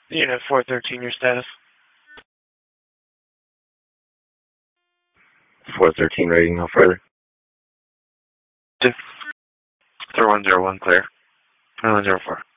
Unit 413, your status. 413 rating, no further. 3101, clear. 3104.